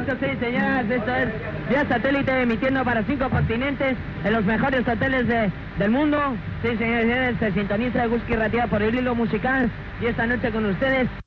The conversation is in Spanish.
Perfecto, sí, señoras. Esto es Vía Satélite emitiendo para 5 continentes en los mejores hoteles del mundo. Sí, señores, se sintoniza Gusky Ratia por el hilo musical. Y esta noche con ustedes.